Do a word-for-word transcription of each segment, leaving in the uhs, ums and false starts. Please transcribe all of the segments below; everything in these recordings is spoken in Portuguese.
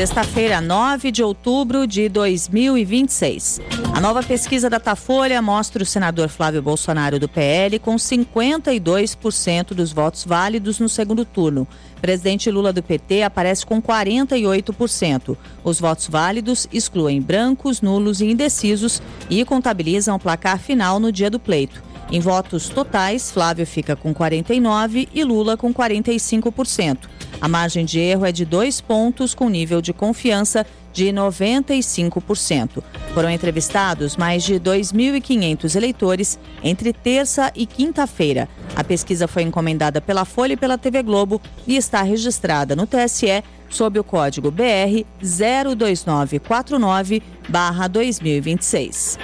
Sexta-feira, nove de outubro de dois mil e vinte e seis. A nova pesquisa da Datafolha mostra o senador Flávio Bolsonaro do P L com cinquenta e dois por cento dos votos válidos no segundo turno. Presidente Lula do P T aparece com quarenta e oito por cento. Os votos válidos excluem brancos, nulos e indecisos e contabilizam o placar final no dia do pleito. Em votos totais, Flávio fica com quarenta e nove por cento e Lula com quarenta e cinco por cento. A margem de erro é de dois pontos, com nível de confiança de noventa e cinco por cento. Foram entrevistados mais de dois mil e quinhentos eleitores entre terça e quinta-feira. A pesquisa foi encomendada pela Folha e pela T V Globo e está registrada no T S E sob o código B R zero dois nove quatro nove barra dois mil e vinte e seis.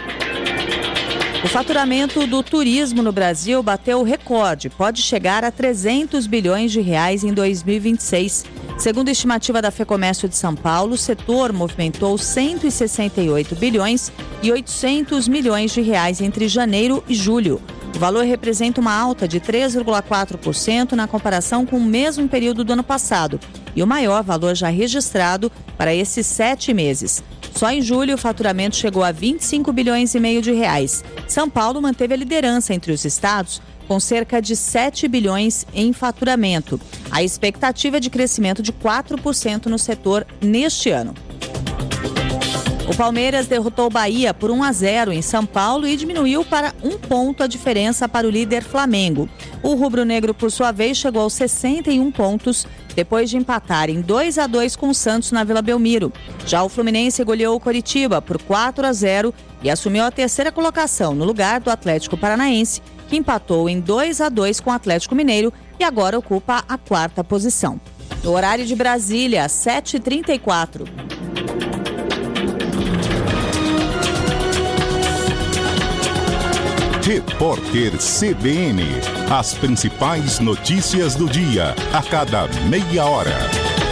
O faturamento do turismo no Brasil bateu o recorde, pode chegar a trezentos bilhões de reais em dois mil e vinte e seis. Segundo a estimativa da FEComércio de São Paulo, o setor movimentou cento e sessenta e oito bilhões e oitocentos milhões de reais entre janeiro e julho. O valor representa uma alta de três vírgula quatro por cento na comparação com o mesmo período do ano passado e o maior valor já registrado para esses sete meses. Só em julho o faturamento chegou a vinte e cinco bilhões e meio de reais. São Paulo manteve a liderança entre os estados com cerca de sete bilhões em faturamento. A expectativa é de crescimento de quatro por cento no setor neste ano. O Palmeiras derrotou o Bahia por um a zero em São Paulo e diminuiu para um ponto a diferença para o líder Flamengo. O rubro-negro, por sua vez, chegou aos sessenta e um pontos depois de empatar em dois a dois com o Santos na Vila Belmiro. Já o Fluminense goleou o Coritiba por quatro a zero e assumiu a terceira colocação no lugar do Atlético Paranaense, que empatou em dois a dois com o Atlético Mineiro e agora ocupa a quarta posição. No horário de Brasília, sete e trinta e quatro. Repórter C B N. As principais notícias do dia, a cada meia hora.